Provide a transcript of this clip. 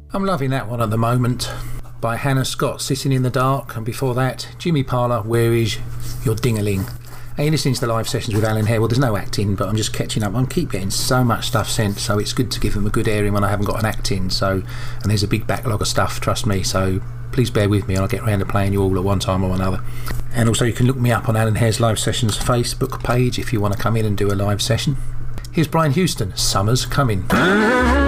I'm loving that one at the moment, by Hannah Scott, Sitting in the Dark, and before that, Jimmy Parler, Where Is Your Ding-a-ling? And you're listening to the live sessions with Alan Hare. Well, there's no acting, but I'm just catching up. I keep getting so much stuff sent, so it's good to give them a good airing when I haven't got an act in. So, and there's a big backlog of stuff, trust me, so please bear with me and I'll get around to playing you all at one time or another. And also you can look me up on Alan Hare's Live Sessions Facebook page if you want to come in and do a live session. Here's Brian Houston, Summer's Coming.